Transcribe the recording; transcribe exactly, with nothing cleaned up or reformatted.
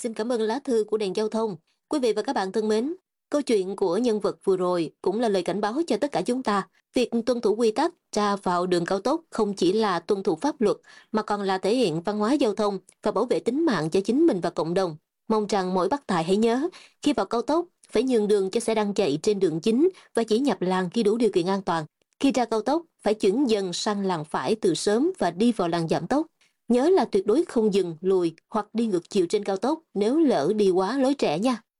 Xin cảm ơn lá thư của đèn giao thông. Quý vị và các bạn thân mến, câu chuyện của nhân vật vừa rồi cũng là lời cảnh báo cho tất cả chúng ta. Việc tuân thủ quy tắc ra vào đường cao tốc không chỉ là tuân thủ pháp luật mà còn là thể hiện văn hóa giao thông và bảo vệ tính mạng cho chính mình và cộng đồng. Mong rằng mỗi bác tài hãy nhớ, khi vào cao tốc phải nhường đường cho xe đang chạy trên đường chính và chỉ nhập làn khi đủ điều kiện an toàn. Khi ra cao tốc phải chuyển dần sang làn phải từ sớm và đi vào làn giảm tốc. Nhớ là tuyệt đối không dừng, lùi hoặc đi ngược chiều trên cao tốc nếu lỡ đi quá lối rẽ nha.